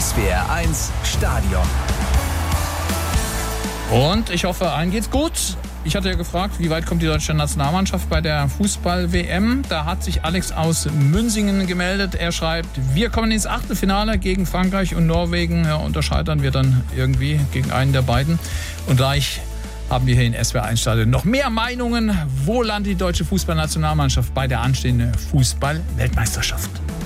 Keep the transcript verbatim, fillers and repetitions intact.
S W R eins Stadion. Und ich hoffe, allen geht's gut. Ich hatte ja gefragt, wie weit kommt die deutsche Nationalmannschaft bei der Fußball-W M? Da hat sich Alex aus Münsingen gemeldet. Er schreibt, wir kommen ins Achtelfinale gegen Frankreich und Norwegen. Ja, und da scheitern wir dann irgendwie gegen einen der beiden. Und gleich haben wir hier in S W R eins Stadion noch mehr Meinungen. Wo landet die deutsche Fußballnationalmannschaft bei der anstehenden Fußball-Weltmeisterschaft?